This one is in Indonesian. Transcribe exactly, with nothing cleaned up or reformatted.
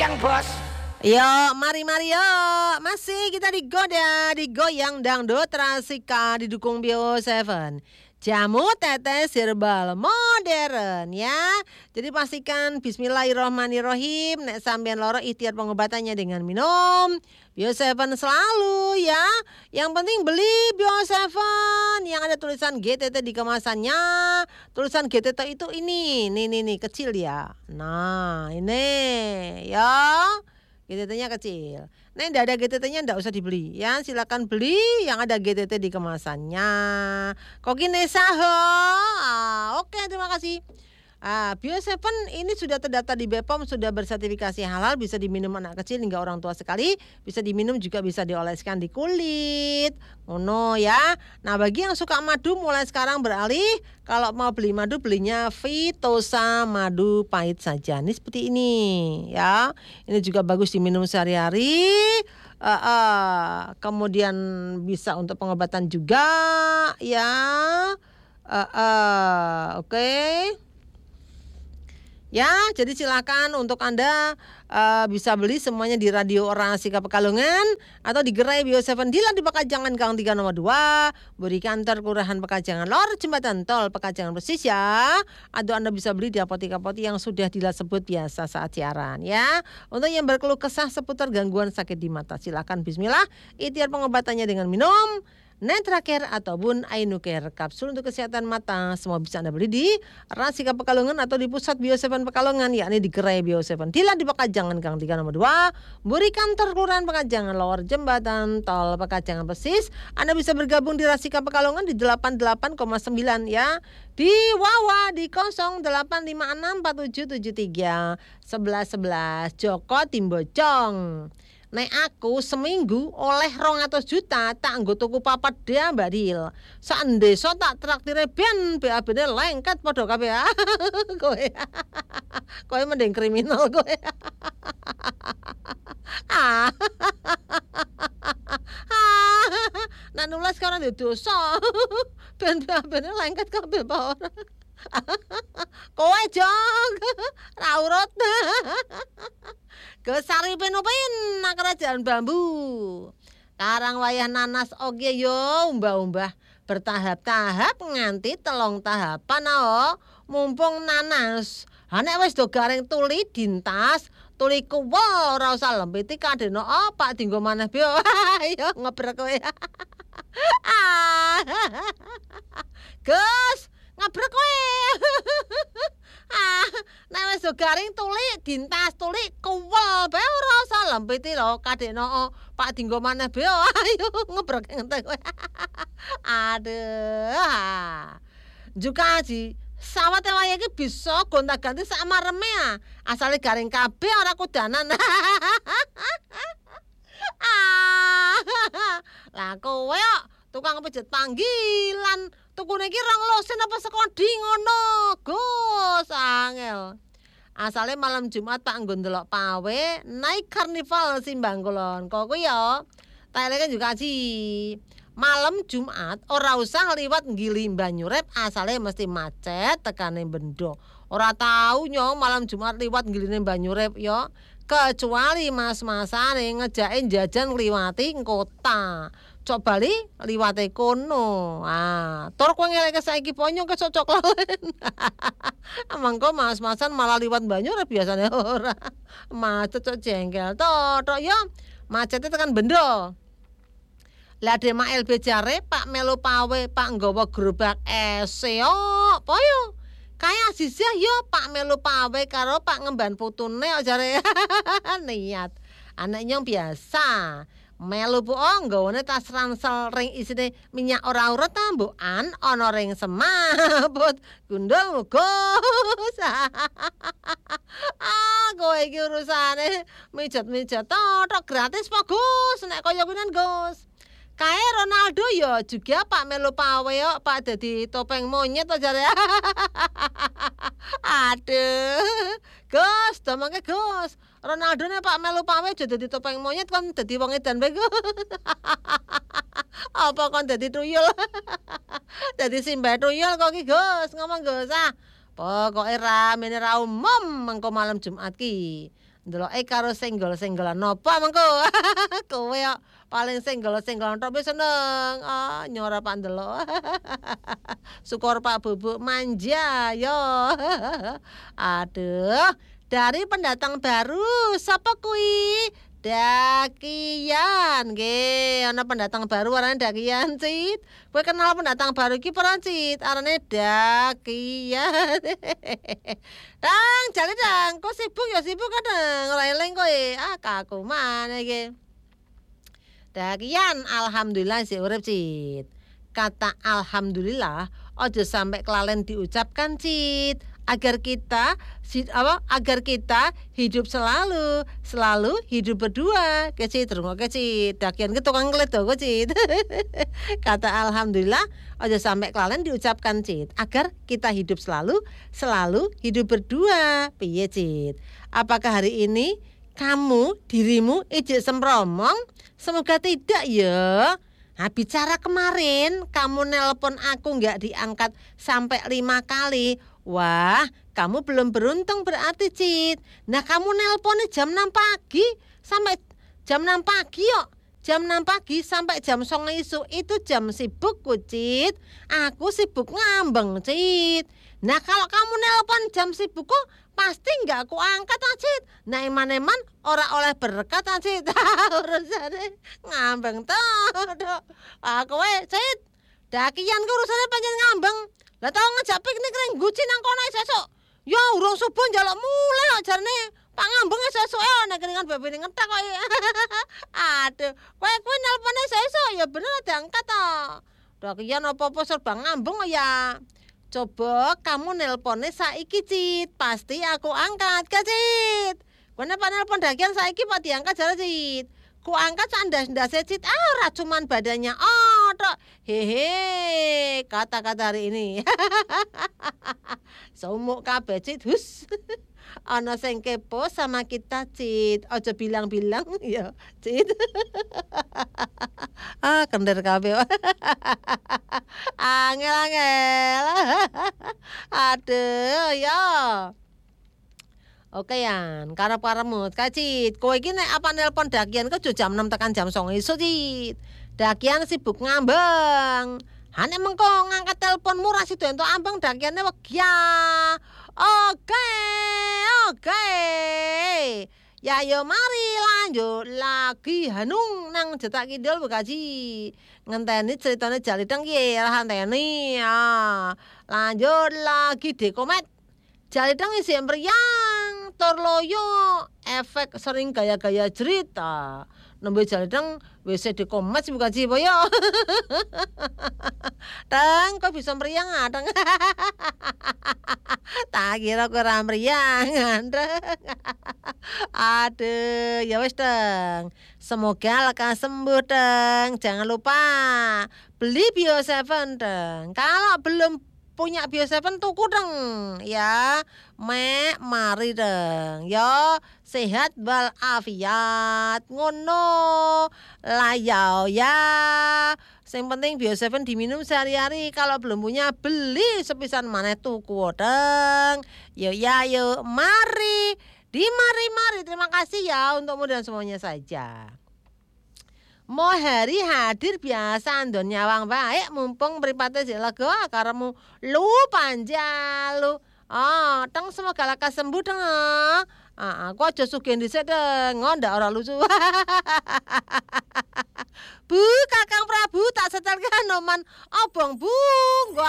Yang bos. Yo, mari-mari yo. Masih kita digoda, digoyang dangdut Rasika didukung Bio tujuh. Jamu tetes herbal modern ya. Jadi pastikan bismillahirrohmanirrohim. Nek sampean loro ikhtiar pengobatannya dengan minum Bio tujuh selalu ya. Yang penting beli Bio tujuh yang ada tulisan G T T di kemasannya. Tulisan G T T itu ini, nih nih nih kecil ya. Nah, ini ya. G T T-nya kecil. Nah, tidak ada G T T-nya tidak usah dibeli ya. Silakan beli yang ada G T T di kemasannya. Koki Nesaho. Ah, oke, terima kasih. Ah, Bio tujuh ini sudah terdaftar di B P O M, sudah bersertifikasi halal, bisa diminum anak kecil hingga orang tua sekali, bisa diminum juga bisa dioleskan di kulit. Ngono ya. Nah, bagi yang suka madu mulai sekarang beralih, kalau mau beli madu belinya Vitosa madu pahit saja. Ini seperti ini ya. Ini juga bagus diminum sehari-hari. Uh, uh, kemudian bisa untuk pengobatan juga ya. Uh, uh, oke. Okay. Ya, jadi silakan untuk Anda uh, bisa beli semuanya di Radio Rasika Pekalongan atau di gerai Bio tujuh Dilan di Pekajangan Gang tiga nomor dua, beri kantor Kelurahan Pekajangan Lor, Jembatan Tol Pekajangan Persis ya. Atau Anda bisa beli di apotek-apotek yang sudah Dila sebut biasa saat siaran ya. Untuk yang berkeluh kesah seputar gangguan sakit di mata, silakan bismillah ikhtiar pengobatannya dengan minum Netracare ataupun Ainucare kapsul untuk kesehatan mata. Semua bisa Anda beli di Rasika Pekalongan atau di pusat Bio tujuh Pekalongan, yakni di gerai Bio tujuh Dilan di Pekajangan Gang tiga nomor dua, buri kantor Kelurahan Pekajangan Lor, Jembatan Tol Pekajangan Persis. Anda bisa bergabung di Rasika Pekalongan di delapan puluh delapan koma sembilan ya. Di Wawa di nol delapan lima enam empat tujuh tujuh tiga sebelas sebelas Joko Timbojong. Nek aku seminggu oleh rong atus juta tak nggo tuku papat dia Mbak Dil. Sak ndeso tak traktire ben B A B-ne lengket padha kabeh. Kowe. Kowe mending kriminal kowe. Ah. Nek nulis karo dosa. Ben B A B-ne lengket kabeh apa ora. Kowe jong ra urut. Kesari penopin nak kerajaan bambu. Karang wayah nanas oge yo umbah-umbah bertahap-tahap nganti telung tahapan oh. Mumpung nanas nek wis do garing tuli dintas tuli kuwo ora usah lempiti kadeno opak dinggo maneh yo. Ayo ngebrek kowe. Gus, ngebrek kowe. Ah, nek wis garing tuli dintas tuli kuwel bae ora usah lempiti lho kadekno Pak dinggo maneh be ayo ngebrek ngente kowe. Aduh. Juga Ji, sawate waya iki bisa gonta-ganti sak mareme ah. Asale garing kabeh ora kudanan. Ah. Lah kowe kok tukang pijet panggilan. Tukune iki rong losen apa sekodi ngono. Gus angel. Asale malam Jumat tak nggo ndelok pawe naik karnival Simbang Kulon. Kok kuwi ya. Tak eleke juga sih. Malam Jumat ora usah liwat Ngili Banyurep asale mesti macet tekane Bendo. Ora tau nyo malam Jumat liwat Ngiline Banyurep ya. Kecuali mas-masane ngejake jajan liwati kota. Cok bali liwate kono. Ah, tur kowe ngeleke saiki ponyo ke cocok lalen. Mangko mas-masan malah liwat Banyurep biasane ora. Macet cok jengkel. Tok ya macete tekan Bendo. Lah Demak L B jare Pak melu pawe Pak nggawa gerobak ese yo. Apa yo? Kaya sisih yo Pak melu pawe karo Pak ngemban putune jare. Niat. Anak nyong biasa. Melu bu oh nggawane tas ransel ring isine minyak ora urut ta mbokan ana ring semaput gundul Gus. Ah kowe iki urusane mijet-mijet tok gratis po Gus nek kaya kuwi Gus. Kae Ronaldo ya juga Pak melu pawe yo Pak dadi topeng monyet to jare. Aduh. Gus, domongke Gus. Ronaldo ne Pak melu pawe aja dadi topeng monyet kan dadi wong edan bae. Apa kon dadi tuyul? Dadi simbah tuyul kok iki Gus, ngomong Gus ah. Pokoke ramene ra umum mengko malam Jumat ki. ndeloke karo senggol-senggolan napa mengko? Kowe kok paling senggol-senggolan tok wis seneng. Ah, nyora Pak ndelok. Syukur Pak Bubuk manja yo. Aduh, dari pendatang baru sapa kuwi? Dakian, nggih, ana pendatang baru arane Dakian, Cit. Kowe kenal pendatang baru iki pernah, Cit? Arane Dakian. Dang, jane dang, kok sibuk ya sibuk kadang ora eling kowe. Ah, kaku maneh iki. Dakian, alhamdulillah sih urip, Cit. Kata alhamdulillah aja sampai kelalen diucapkan, Cit. Agar kita si, apa agar kita hidup selalu selalu hidup berdua kecit rungo kecit dakian ke tukang ngeledo kecit. Kata alhamdulillah aja sampai kelalen diucapkan, Cit, agar kita hidup selalu selalu hidup berdua. Piye, Cit? Apakah hari ini kamu dirimu ijek sempromong? Semoga tidak ya. Nah, bicara kemarin kamu nelpon aku nggak diangkat sampai lima kali. Wah, kamu belum beruntung berarti, Cit. Nah, kamu nelponnya jam enam pagi sampai jam enam pagi yuk. Jam enam pagi sampai jam songo isu itu jam sibukku, Cit. Aku sibuk ngambeng, Cit. Nah, kalau kamu nelpon jam sibukku pasti nggak aku angkat, Cit. Nah, eman-eman ora oleh berkat, Cit. Urusane ngambeng toh. Aku we, Cit. Dakian ku urusane pancen ngambeng. Lah tau ngejak piknik ning guci nang kono sesuk. Ya urung subuh njaluk muleh kok jarne Pak ngambeng sesuk e nek kelingan bebene ngetak kok. Aduh, kowe kuwi nelpone sesuk ya bener diangkat to. Dakian apa-apa serba ngambeng ya. Coba kamu nelpone saiki, Cit. Pasti aku angkat, ke, Cit. Kowe nek nelpon Dakian saiki Pak diangkat jare, Cit. Ku angkat sandas-ndase, Cit. Ah, ora cuman badannya. Oh, tok. Hehe. Kata-kata hari ini. Sumuk kabeh, Cit. Hus. Ana sing kepo sama kita, Cit. Aja bilang-bilang ya, Cit. Ah, kender kabeh. Angel-angel. Aduh, ya. Oke yan, karep-karepmu, Cit. Kowe iki nek apa nelpon Dakian ke jam enam tekan jam songo esuk, Cit. Dakian sibuk ngambeng. Ha nek mengko ngangkat teleponmu ra sido entuk ambeng Dakiane wegya. Oke, oke. Ya yo mari lanjut lagi hanung nang Jetak Kidul Bu Kaji. Ngenteni ceritane Jalideng ki ra hanteni ya. Lanjut lagi Dekomet. Jalideng isi mriyang tur loyo efek sering gaya-gaya cerita. Nembe Jalideng wis Dekomet Bu Kaji po yo. Teng kok bisa mriyang ateng. Tak kira kowe ora mriyang. Aduh, ya wis Teng. Semoga lekas sembuh Teng. Jangan lupa beli Bio tujuh Teng. Kalau belum punya Bio tujuh tuku Teng ya. Mek mari Teng. Yo sehat walafiat ngono. Layau ya. Yang penting Bio tujuh diminum sehari-hari. Kalau belum punya beli sepisan maneh tuku Teng. Yo ya yo mari. Di mari-mari, terima kasih ya untukmu dan semuanya saja. Mau hari hadir biasa andon nyawang baik mumpung mripate sik lega karemu lu panjang lu. Ah, Teng semoga lekas sembuh Teng. Ah, aku aja sugih dhisik Teng, ndak ora lucu. Bu, Kakang Prabu tak setelke Hanoman obong Bu.